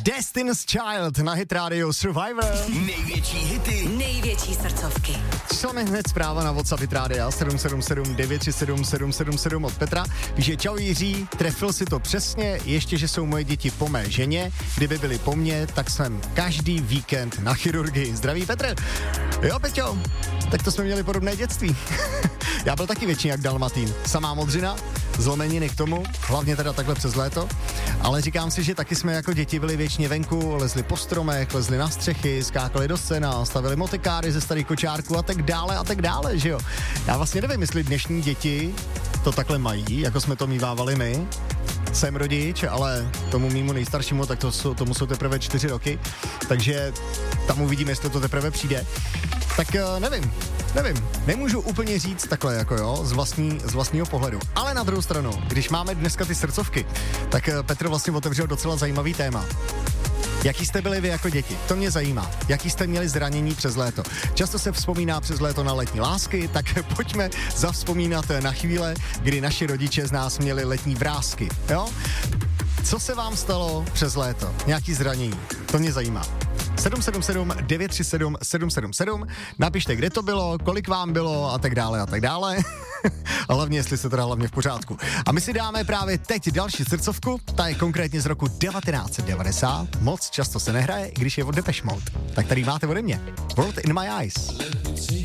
Destiny's Child na Hit Radio Survivor. Největší hity, největší srdcovky. Šla mi hned zpráva na WhatsApp Hit Radio 777 937 777 od Petra. Píše: čau Jiří, trefil si to přesně, ještě že jsou moje děti po mé ženě, kdyby byly po mně, tak jsem každý víkend na chirurgii. Zdraví Petr. Jo Peťo, tak to jsme měli podobné dětství. Já byl taky většině jak Dalmatín. Samá modřina, zlomeniny k tomu, hlavně teda takhle přes léto, ale říkám si, že taky jsme jako děti byli věčně venku, lezli po stromech, lezli na střechy, skákali do sena, stavili motokáry ze starých kočárků a tak dále, že jo. Já vlastně nevím, jestli dnešní děti to takhle mají, jako jsme to mívávali my. Jsem rodič, ale tomu mýmu nejstaršímu, tak tomu jsou teprve 4 roky, takže tam uvidíme, jestli to teprve přijde. Tak nevím, nemůžu úplně říct takhle jako jo, z vlastního pohledu. Ale na druhou stranu, když máme dneska ty srdcovky, tak Petr vlastně otevřel docela zajímavý téma. Jaký jste byli vy jako děti? To mě zajímá. Jaký jste měli zranění přes léto? Často se vzpomíná přes léto na letní lásky, tak pojďme zavzpomínat na chvíle, kdy naši rodiče z nás měli letní vrásky, jo? Co se vám stalo přes léto? Nějaký zranění? To mě zajímá. 777 937 777. Napište, kde to bylo, kolik vám bylo a tak dále a tak dále. A hlavně, jestli jste teda hlavně v pořádku. A my si dáme právě teď další srdcovku, ta je konkrétně z roku 1990. Moc často se nehraje, i když je od Depeche Mode. Tak tady máte ode mě. World in my eyes.